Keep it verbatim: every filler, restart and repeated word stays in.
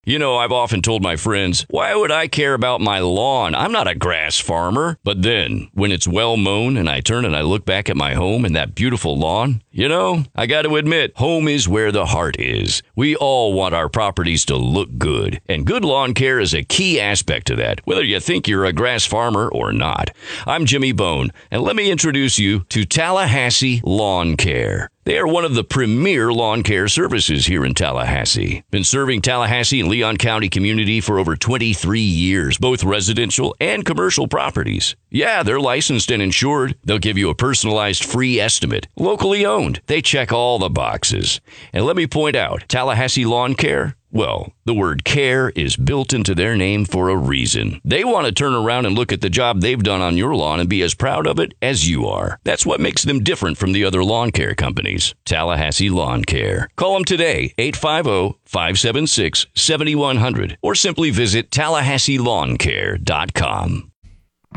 You know, I've often told my friends, why would I care about my lawn? I'm not a grass farmer. But then, when it's well mown and I turn and I look back at my home and that beautiful lawn, you know, I got to admit, home is where the heart is. We all want our properties to look good, and good lawn care is a key aspect to that, whether you think you're a grass farmer or not. I'm Jimmy Bone, and let me introduce you to Tallahassee Lawn Care. They are one of the premier lawn care services here in Tallahassee. Been serving Tallahassee and Leon County community for over twenty-three years, both residential and commercial properties. Yeah, they're licensed and insured. They'll give you a personalized free estimate. Locally owned. They check all the boxes. And let me point out, Tallahassee Lawn Care, well, the word care is built into their name for a reason. They want to turn around and look at the job they've done on your lawn and be as proud of it as you are. That's what makes them different from the other lawn care companies. Tallahassee Lawn Care. Call them today, eight five zero, five seven six, seven one zero zero, or simply visit tallahassee lawn care dot com.